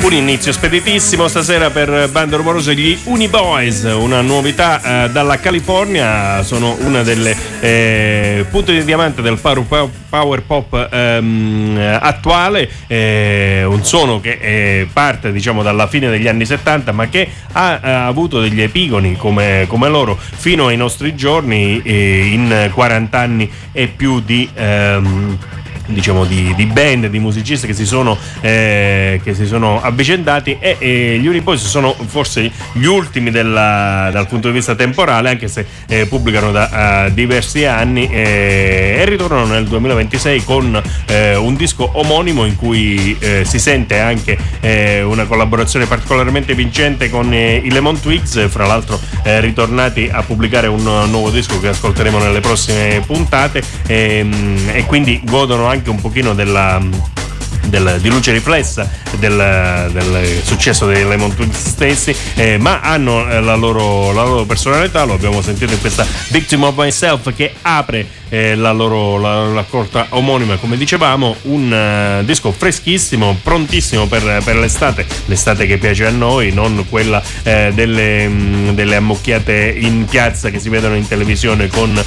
Un inizio speditissimo stasera per bande rumorose, gli Uniboys, una novità dalla California. Sono una delle punte di diamante del power pop attuale, un suono che parte diciamo dalla fine degli anni 70 ma che ha avuto degli epigoni come loro fino ai nostri giorni, in 40 anni e più di diciamo di band, di musicisti che si sono avvicendati, e gli Uniboys sono forse gli ultimi dal punto di vista temporale, anche se pubblicano da diversi anni, e ritornano nel 2026 con un disco omonimo in cui si sente anche una collaborazione particolarmente vincente con i Lemon Twigs, fra l'altro ritornati a pubblicare un nuovo disco che ascolteremo nelle prossime puntate, e quindi godono anche un pochino di luce riflessa del successo dei Lemon Twigs stessi, ma hanno la loro personalità. Lo abbiamo sentito in questa Victim of Myself, che apre la raccolta omonima, come dicevamo. Un disco freschissimo, prontissimo per l'estate che piace a noi, non quella delle ammocchiate in piazza che si vedono in televisione con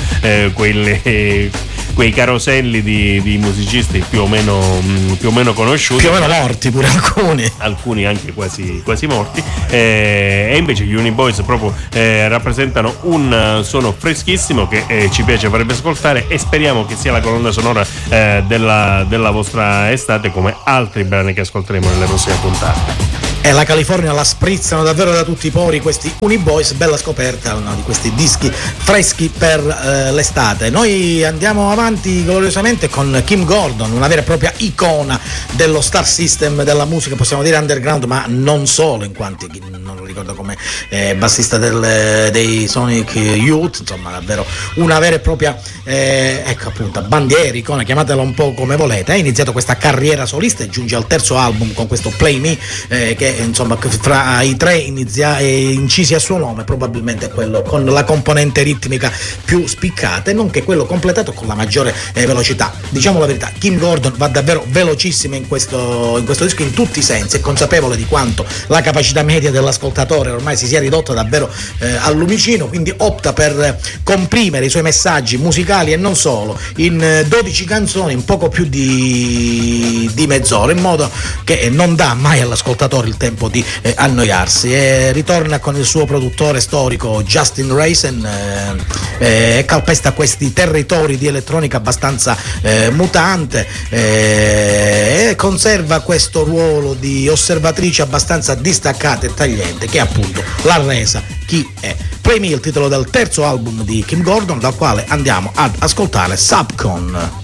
quei caroselli di musicisti più o meno conosciuti, più o meno morti pure alcuni anche quasi morti, e invece gli Uniboys proprio rappresentano un suono freschissimo che ci piace farebbe ascoltare, e speriamo che sia la colonna sonora della vostra estate, come altri brani che ascolteremo nelle prossime puntate. E la California la sprizzano davvero da tutti i pori questi Uniboys. Bella scoperta, no, di questi dischi freschi per l'estate. Noi andiamo avanti gloriosamente con Kim Gordon, una vera e propria icona dello star system della musica, possiamo dire underground, ma non solo, in quanto non lo ricordo come bassista dei Sonic Youth, insomma davvero una vera e propria ecco appunto bandiera, icona, chiamatela un po' come volete. Ha iniziato questa carriera solista e giunge al terzo album con questo Play Me, che insomma fra i tre incisi a suo nome probabilmente è quello con la componente ritmica più spiccata, e nonché quello completato con la maggiore velocità. Diciamo la verità, Kim Gordon va davvero velocissima in questo disco in tutti i sensi, è consapevole di quanto la capacità media dell'ascoltatore ormai si sia ridotta davvero al lumicino, quindi opta per comprimere i suoi messaggi musicali e non solo in 12 canzoni in poco più di mezz'ora, in modo che non dà mai all'ascoltatore il tempo di annoiarsi, e ritorna con il suo produttore storico Justin Reisen e calpesta questi territori di elettronica abbastanza mutante, e conserva questo ruolo di osservatrice abbastanza distaccata e tagliente, che appunto l'ha resa chi è. Play Me, il titolo del terzo album di Kim Gordon, dal quale andiamo ad ascoltare Subcon.